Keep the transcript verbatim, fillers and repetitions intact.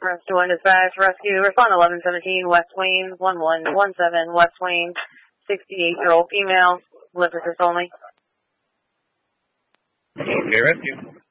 Rescue one dispatch, rescue, respond eleven seventeen, West Wayne, one one one seven, West Wayne, sixty-eight-year-old female, live assist only. Okay, rescue.